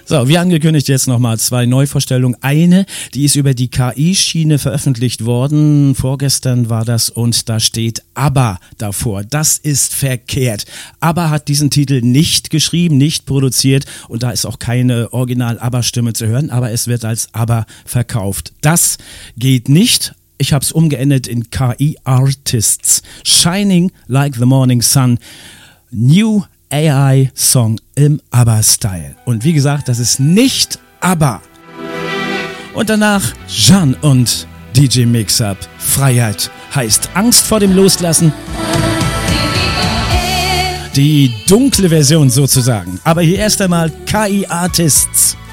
So, wie angekündigt jetzt nochmal 2 Neuvorstellungen. Eine, die ist über die KI-Schiene veröffentlicht worden. Vorgestern war das und da steht ABBA davor. Das ist verkehrt. ABBA hat diesen Titel nicht geschrieben, nicht produziert und da ist auch keine Original-ABBA-Stimme zu hören, aber es wird als ABBA verkauft. Das geht nicht. Ich habe es umgeändert in KI Artists. Shining Like the Morning Sun. New AI-Song im ABBA-Style. Und wie gesagt, das ist nicht ABBA. Und danach Jeanne und DJ Mix-Up. Freiheit heißt Angst vor dem Loslassen. Die dunkle Version sozusagen. Aber hier erst einmal KI Artists.